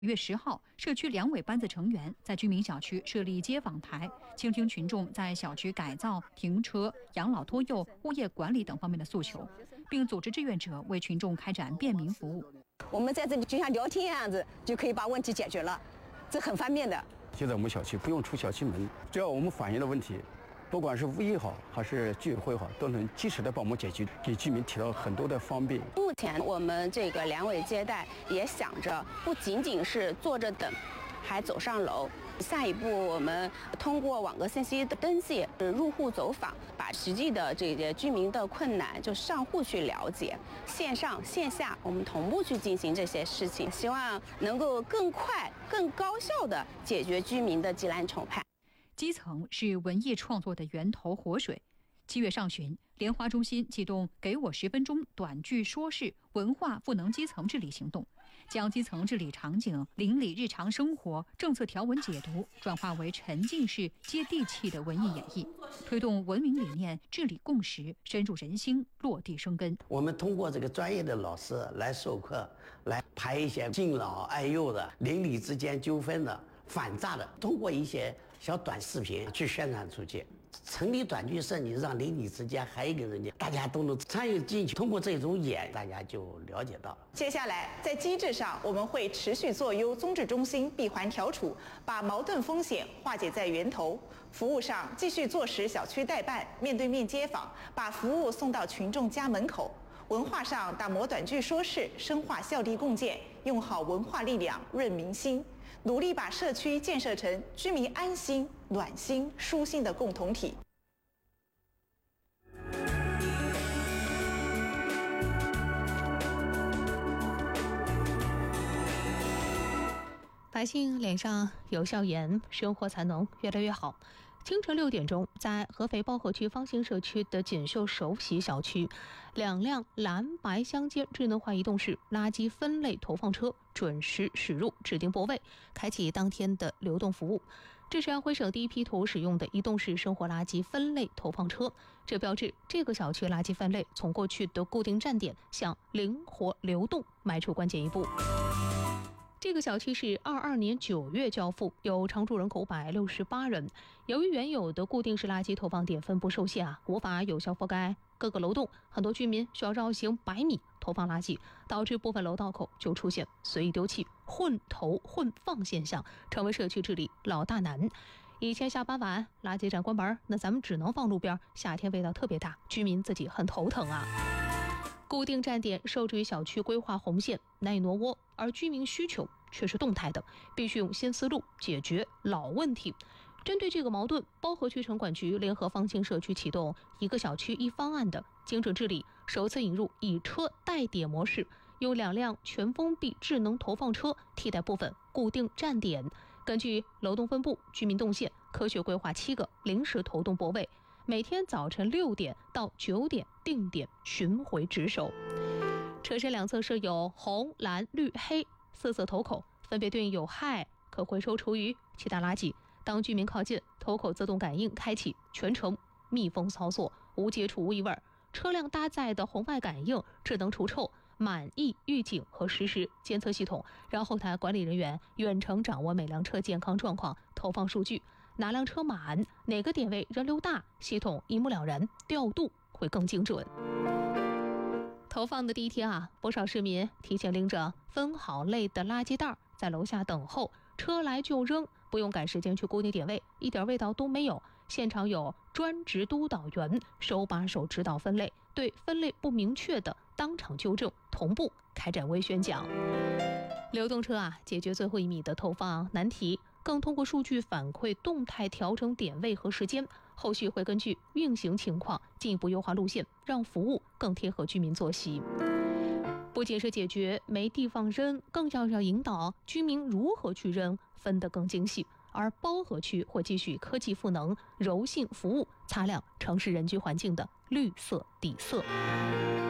月10号，社区两委班子成员在居民小区设立街访台，倾听群众在小区改造、停车、养老托幼、物业管理等方面的诉求，并组织志愿者为群众开展便民服务。 我们在这里就像聊天一样子，就可以把问题解决了，这很方便的。 现在我们小区不用出小区门，只要我们反映的问题，不管是物业好还是居委会好，都能及时的帮我们解决，给居民提到很多的方便。 目前我们这个两委接待也想着，不仅仅是坐着等，还走上楼。下一步，我们通过网格信息的登记，入户走访，把实际的这些居民的困难就上户去了解，线上线下我们同步去进行这些事情，希望能够更快、更高效地解决居民的急难愁盼。 基层是文艺创作的源头活水。7月上旬，莲花中心启动“给我10分钟”短剧说事文化赋能基层治理行动，将基层治理场景、邻里日常生活、政策条文解读转化为沉浸式、接地气的文艺演绎，推动文明理念、治理共识深入人心、落地生根。 我们通过这个专业的老师来授课，来排一些敬老爱幼的、邻里之间纠纷的、反诈的，通过一些小短视频去宣传出去。成立短剧社，你让邻里之间还有一个人家，大家都能参与进去。通过这种演，大家就了解到。 接下来，在机制上，我们会持续做优综治中心，闭环调处，把矛盾风险化解在源头。服务上，继续做实小区代办，面对面接访，把服务送到群众家门口。文化上，打磨短剧说事，深化校地共建，用好文化力量润民心。努力把社区建设成居民安心、暖心、舒心的共同体。 百姓脸上有笑颜，生活才能越来越好。清晨6点钟，在合肥包河区方兴社区的锦绣首喜小区，2辆蓝白相间智能化移动式垃圾分类投放车准时驶入指定泊位，开启当天的流动服务。这是安徽省第一批投入使用的移动式生活垃圾分类投放车，这标志这个小区垃圾分类从过去的固定站点向灵活流动迈出关键一步。这个小区是22年9月交付，有常住人口568人。由于原有的固定式垃圾投放点分布受限无法有效覆盖各个楼栋，很多居民需要绕行100米投放垃圾，导致部分楼道口就出现随意丢弃、混投混放现象，成为社区治理老大难。以前下班晚，垃圾站关门，那咱们只能放路边，夏天味道特别大，居民自己很头疼啊。固定站点受制于小区规划红线，难以挪窝，而居民需求却是动态的，必须用新思路解决老问题。针对这个矛盾，包河区城管局联合方兴社区启动一个小区一方案的精准治理，首次引入以车代点模式，用2辆全封闭智能投放车替代部分固定站点，根据楼栋分布、居民动线，科学规划7个临时投动泊位，每天早晨6点到9点定点巡回值守。车身两侧设有红、蓝、绿、黑4色头口，分别对应有害、可回收厨余、其他垃圾。当居民靠近，头口自动感应开启，全程密封操作，无接触无异味。车辆搭载的红外感应、智能除臭、满意预警和实时监测系统，让后台管理人员远程掌握每辆车健康状况、投放数据，哪辆车满，哪个点位人流大，系统一目了然，调度会更精准。投放的第一天不少市民提前拎着分好类的垃圾袋在楼下等候，车来就扔，不用赶时间去固定点位，一点味道都没有。现场有专职督导员手把手指导分类，对分类不明确的当场纠正，同步开展微宣讲。流动车解决最后1米的投放难题，更通过数据反馈动态调整点位和时间，后续会根据运行情况进一步优化路线，让服务更贴合居民作息。不仅是解决没地方扔，更要引导居民如何去扔，分得更精细。而包河区会继续科技赋能、柔性服务，擦亮城市人居环境的绿色底色。